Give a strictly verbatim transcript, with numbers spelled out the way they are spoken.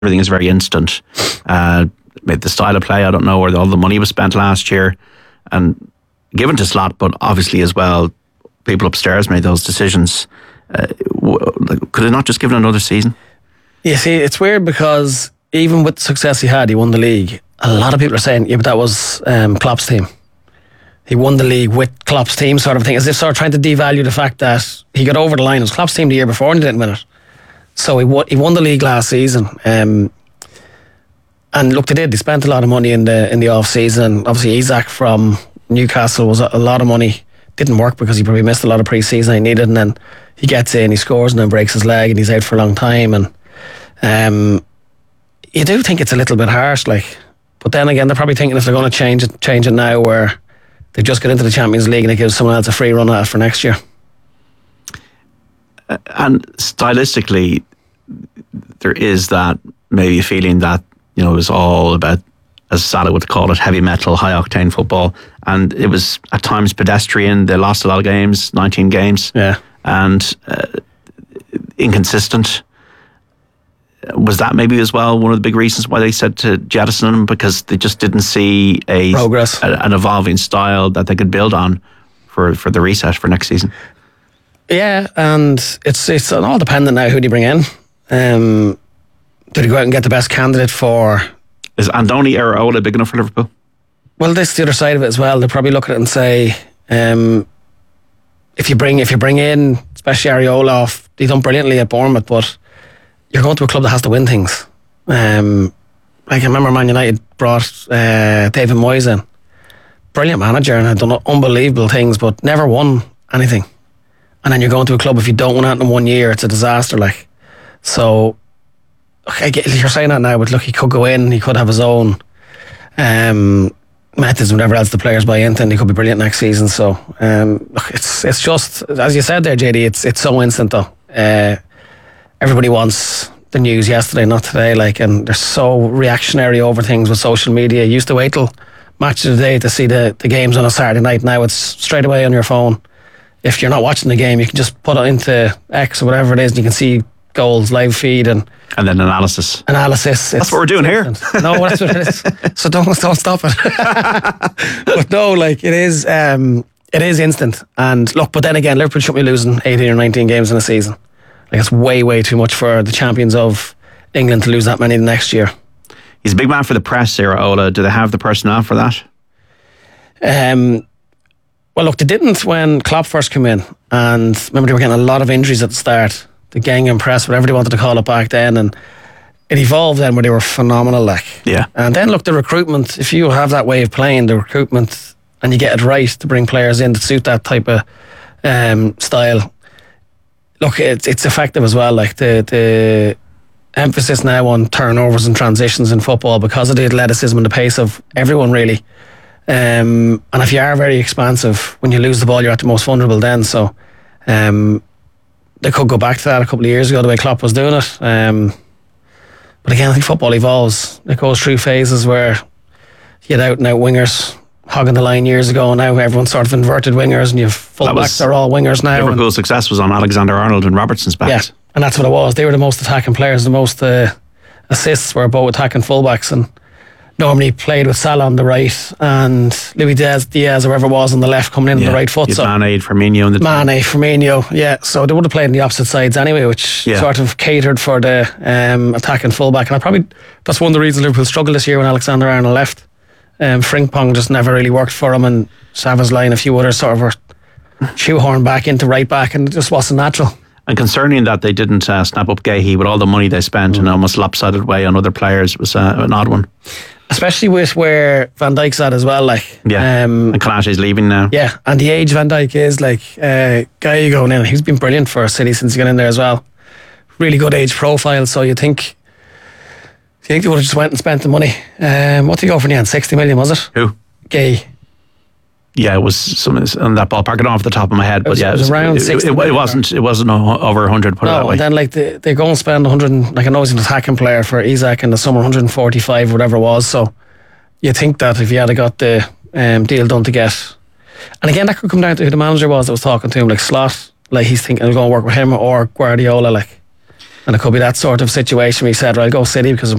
everything is very instant. Uh, the style of play, I don't know where all the money was spent last year and given to Slot, but obviously as well, people upstairs made those decisions. Uh, could it not just give it another season? You see, it's weird because even with the success he had, he won the league. A lot of people are saying, yeah, but that was um, Klopp's team. He won the league with Klopp's team, sort of thing, as if sort of trying to devalue the fact that he got over the line. It was Klopp's team the year before and he didn't win it. So he won, he won the league last season. Um, and look, they did. They spent a lot of money in the in the off season. Obviously, Isak from Newcastle was a, a lot of money. Didn't work because he probably missed a lot of pre-season he needed, and then he gets in, he scores, and then breaks his leg, and he's out for a long time. And um, you do think it's a little bit harsh, like. But then again, they're probably thinking if they're going to change it, change it now, where they've just got into the Champions League and it gives someone else a free run at it for next year. Uh, and stylistically, there is that maybe a feeling that, you know, it was all about, as Salah would call it, heavy metal, high octane football, and it was at times pedestrian. They lost a lot of games, nineteen games, yeah, and uh, inconsistent. Was that maybe as well one of the big reasons why they said to jettison him, because they just didn't see a progress, a, an evolving style that they could build on for, for the reset for next season? Yeah, and it's it's all dependent now who do you bring in. Um, do they go out and get the best candidate for? Is Andoni Iraola big enough for Liverpool? Well, this is the other side of it as well. They'll probably look at it and say, um, if you bring if you bring in, especially Areola off, he's done brilliantly at Bournemouth, but you're going to a club that has to win things. Um, like I remember Man United brought uh, David Moyes in. Brilliant manager and had done unbelievable things, but never won anything. And then you're going to a club, if you don't win it in one year, it's a disaster. Like, so okay, you're saying that now, but look, he could go in, he could have his own um, methods, whatever else the players buy into, and he could be brilliant next season. So um, look, it's it's just, as you said there, J D, it's it's so instant though. Uh, everybody wants the news yesterday, not today. Like, and they're so reactionary over things with social media. You used to wait till match of the day to see the, the games on a Saturday night. Now it's straight away on your phone. If you're not watching the game, you can just put it into X or whatever it is, and you can see goals, live feed, and and then analysis. Analysis. That's what we're doing here. No, that's what it is. So don't don't stop it. But no, like it is, um, it is instant. And look, but then again, Liverpool shouldn't be losing eighteen or nineteen games in a season. Like, it's way, way too much for the champions of England to lose that many next year. He's a big man for the press, Iraola. Do they have the personnel for that? Um, well, look, they didn't when Klopp first came in. And remember, they were getting a lot of injuries at the start. The gang and press, whatever they wanted to call it back then. And it evolved then where they were phenomenal. Like. Yeah. And then, look, the recruitment, if you have that way of playing, the recruitment, and you get it right to bring players in to suit that type of um, style, look, it's it's effective as well. Like the the emphasis now on turnovers and transitions in football because of the athleticism and the pace of everyone, really. Um, and if you are very expansive, when you lose the ball, you're at the most vulnerable then. So um, they could go back to that a couple of years ago, the way Klopp was doing it. Um, but again, I think football evolves. It goes through phases where you had out and out wingers hogging the line years ago. Now everyone's sort of inverted wingers, and you've full-backs are all wingers now. Liverpool's success was on Alexander-Arnold and Robertson's backs. Yeah, and that's what it was. They were the most attacking players. The most uh, assists were both attacking full-backs, and normally played with Salah on the right and Luis Diaz, Diaz or whoever it was on the left coming in yeah. on the right foot. So Mane, Firmino, and the Mane, Firmino, yeah. So they would have played on the opposite sides anyway, which yeah. sort of catered for the um, attacking full-back. And I probably that's one of the reasons Liverpool struggled this year when Alexander-Arnold left. Um, Frimpong just never really worked for him, and Szoboszlai and a few others sort of were shoehorned back into right back, and it just wasn't natural. And concerning that they didn't uh, snap up Gahey with all the money they spent mm. in an almost lopsided way on other players, it was uh, an odd one. Especially with where Van Dijk's at as well, like yeah, um, and Konaté's leaving now. Yeah, and the age Van Dijk is, like uh, guy you go in, he's been brilliant for City since he got in there as well. Really good age profile, so you think. Do you think they would have just went and spent the money? Um, what did he go for in the end? sixty million, was it? Who? Gay. Yeah, it was some on that ballpark. I don't know off the top of my head, but it was, yeah, it was, it was around it, sixty. It, it, it wasn't. It wasn't over a hundred. Put no, it that way. And then like they they go and spend a hundred. Like I know he's an attacking player for Isak in the summer, one hundred and forty-five, or whatever it was. So you think that if you had got the um, deal done to get, and again that could come down to who the manager was that was talking to him, like Slot. Like he's thinking he's going to work with him or Guardiola, like. And it could be that sort of situation where he said, right, I'll go City because